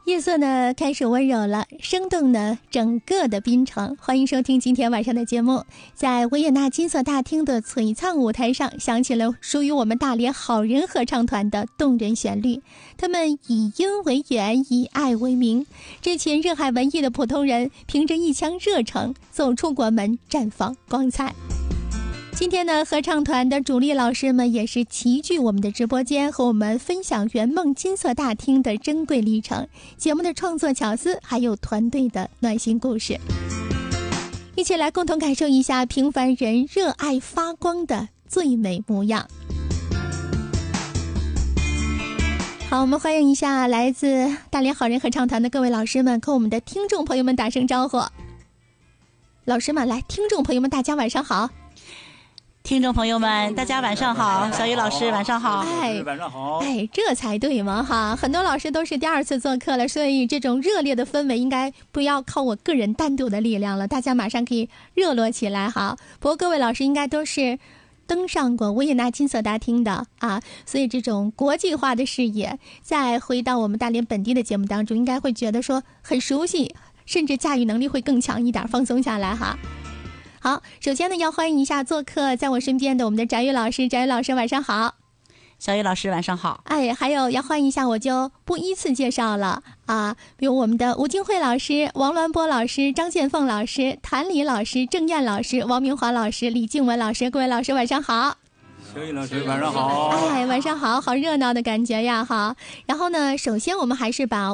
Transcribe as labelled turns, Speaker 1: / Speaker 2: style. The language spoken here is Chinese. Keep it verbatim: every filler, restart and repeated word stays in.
Speaker 1: 夜色呢开始温柔了，生动呢整个的滨城。欢迎收听今天晚上的节目。在维也纳金色大厅的璀璨舞台上，响起了属于我们大连好人合唱团的动人旋律。他们以音为源，以爱为名。这群热爱文艺的普通人，凭着一腔热诚走出国门，绽放光彩。今天呢，合唱团的主力老师们也是齐聚我们的直播间，和我们分享圆梦金色大厅的珍贵历程、节目的创作巧思，还有团队的暖心故事。一起来共同感受一下平凡人热爱发光的最美模样。好，我们欢迎一下来自大连好人合唱团的各位老师们，和我们的听众朋友们打声招呼。老师们来，听众朋友们大家晚上好。
Speaker 2: 听众朋友们大家晚上好，小雨老师晚上好。
Speaker 1: 哎，晚上好。哎，这才对嘛哈！很多老师都是第二次做客了，所以这种热烈的氛围应该不要靠我个人单独的力量了，大家马上可以热络起来哈。不过各位老师应该都是登上过维也纳金色大厅的啊，所以这种国际化的视野，再回到我们大连本地的节目当中，应该会觉得说很熟悉，甚至驾驭能力会更强一点，放松下来哈。好，首先呢，要欢迎一下做客在我身边的我们的翟宇老师。翟宇老师晚上好。
Speaker 2: 小雨老师晚上好。
Speaker 1: 哎，还有要欢迎一下，我就不依次介绍了啊，比如我们的吴金慧老师、王鸾波老师、张建凤老师、谭李老师、郑燕老师、王明华老师、李静文老师。各位老师晚上好。
Speaker 3: 小雨老师晚上好。
Speaker 1: 哎，晚上好，好热闹的感觉呀哈。然后呢，首先我们还是把